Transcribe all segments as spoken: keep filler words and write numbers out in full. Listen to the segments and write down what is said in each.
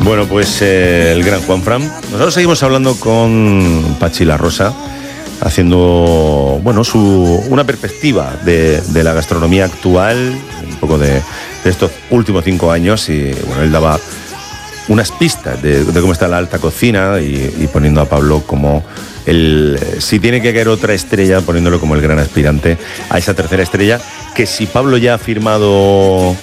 Bueno, pues eh, el gran Juanfran. Nosotros seguimos hablando con Pachi La Rosa, haciendo, bueno, su, una perspectiva de, de la gastronomía actual, un poco de, de estos últimos cinco años, y bueno, él daba unas pistas de, de cómo está la alta cocina y, y poniendo a Pablo como el, si tiene que caer otra estrella, poniéndolo como el gran aspirante a esa tercera estrella, que si Pablo ya ha firmado...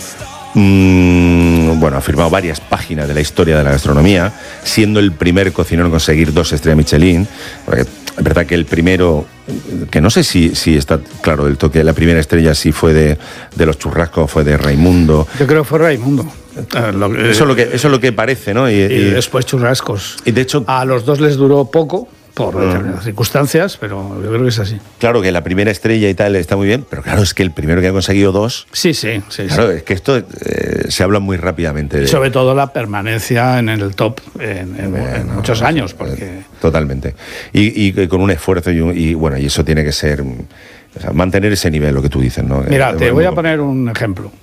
Mm, bueno, ha firmado varias páginas de la historia de la gastronomía, siendo el primer cocinero en conseguir dos estrellas Michelin, porque es verdad que el primero, que no sé si, si está claro del toque, la primera estrella sí fue de, de los churrascos, fue de Raimundo. Yo creo que fue Raimundo. Eh, lo, eso, es lo que, eso es lo que parece, ¿no? Y, y, y después churrascos. Y de hecho, a los dos les duró poco, por determinadas circunstancias, pero yo creo que es así. Claro que la primera estrella y tal está muy bien, pero claro, es que el primero que ha conseguido dos... Sí, sí, sí. Claro, sí. es que esto eh, se habla muy rápidamente. De... Sobre todo la permanencia en el top en, en, bueno, en muchos años. Porque... Totalmente. Y, y con un esfuerzo y, un, y bueno, y eso tiene que ser... O sea, mantener ese nivel, lo que tú dices, ¿no? Mira, eh, te voy a poner un ejemplo.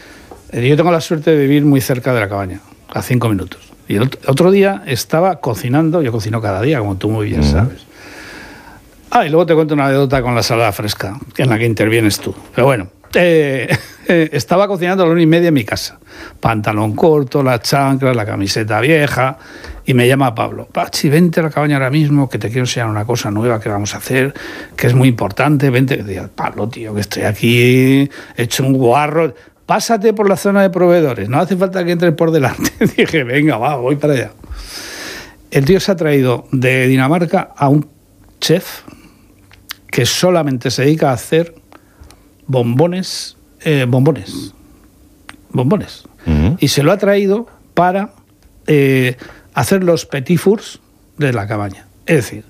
Yo tengo la suerte de vivir muy cerca de la cabaña, a cinco minutos. Y el otro día estaba cocinando, yo cocino cada día, como tú muy bien uh-huh. sabes. Ah, y luego te cuento una anécdota con la salada fresca, en la que intervienes tú. Pero bueno, eh, eh, estaba cocinando a la una y media en mi casa. Pantalón corto, las chanclas, la camiseta vieja. Y me llama Pablo. Pachi, vente a la cabaña ahora mismo, que te quiero enseñar una cosa nueva que vamos a hacer, que es muy importante. Vente. Y digo, Pablo, tío, que estoy aquí, he hecho un guarro. Pásate por la zona de proveedores, no hace falta que entres por delante. Dije, venga, va, voy para allá. El tío se ha traído de Dinamarca a un chef que solamente se dedica a hacer bombones, eh, bombones, bombones. Uh-huh. Y se lo ha traído para eh, hacer los petit fours de la cabaña. Es decir,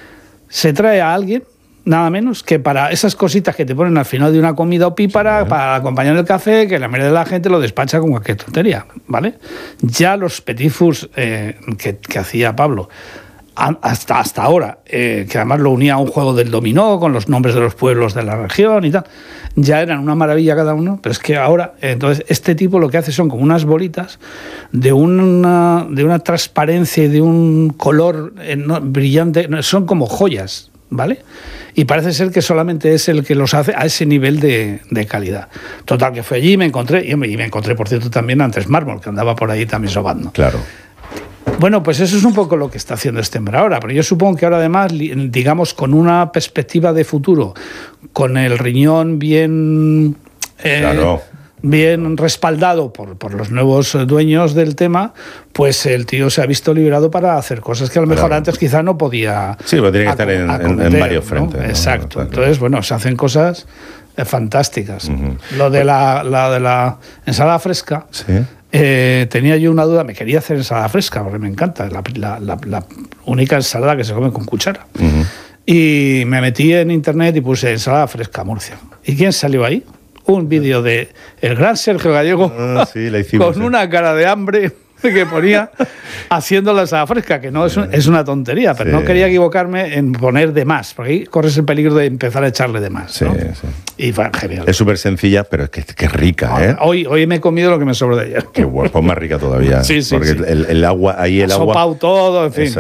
se trae a alguien, nada menos, que para esas cositas que te ponen al final de una comida opípara, sí, para acompañar el café, que la mayoría de la gente lo despacha con cualquier tontería, ¿vale? Ya los petit fours eh, que, que hacía Pablo, hasta, hasta ahora, eh, que además lo unía a un juego del dominó con los nombres de los pueblos de la región y tal, ya eran una maravilla cada uno, pero es que ahora, eh, entonces, este tipo lo que hace son como unas bolitas de una, de una transparencia y de un color eh, no, brillante, son como joyas, ¿vale? Y parece ser que solamente es el que los hace a ese nivel de, de calidad. Total, que fue allí y me encontré, y me encontré, por cierto, también a Andrés Mármol, que andaba por ahí también sobando. Claro. Bueno, pues eso es un poco lo que está haciendo este hombre ahora, pero yo supongo que ahora además, digamos, con una perspectiva de futuro, con el riñón bien... Eh, claro. bien respaldado por, por los nuevos dueños del tema, pues el tío se ha visto liberado para hacer cosas que a lo mejor claro. antes quizá no podía. Sí, pero tiene que estar en, acometer, en varios frentes. ¿no? Exacto. ¿no? Entonces, bueno, se hacen cosas fantásticas. Uh-huh. Lo de la, la de la ensalada fresca, sí. eh, tenía yo una duda, me quería hacer ensalada fresca, porque me encanta, la, la, la, la única ensalada que se come con cuchara. Uh-huh. Y me metí en internet y puse ensalada fresca Murcia. ¿Y quién salió ahí? Un vídeo de el gran Sergio Gallego ah, sí, la hicimos, con eh. una cara de hambre que ponía haciendo la ensalada fresca, que no es, un, es una tontería, pero sí. no quería equivocarme en poner de más, porque ahí corres el peligro de empezar a echarle de más. Sí, ¿no? sí. Y fue genial. Es súper sencilla, pero es que, que es rica, ¿eh? Hoy, hoy me he comido lo que me sobró de ayer. Qué guapo, más rica todavía. Sí, sí, porque sí. El, el agua, ahí el ha agua... sopado todo, en fin. Eso.